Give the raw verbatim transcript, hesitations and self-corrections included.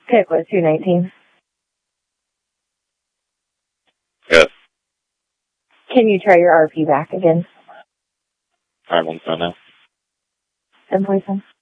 Pick was two nineteen. Yes. Can you try your R P back again? All right, one second now. ten forty-seven.